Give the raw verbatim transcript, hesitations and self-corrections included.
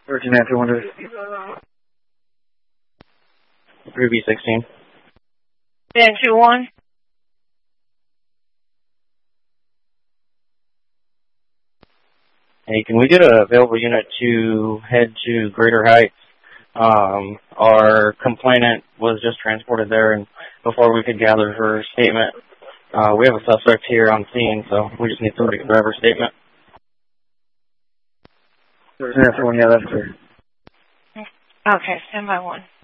Virgin Nancy one to Ruby sixteen. Dan two one. Hey, can we get an available unit to head to Greater Heights? Um, our complainant was just transported there, and before we could gather her statement, uh, we have a suspect here on scene, so we just need somebody to grab her statement. There's an answer one, yeah, that's clear. Okay, stand by one.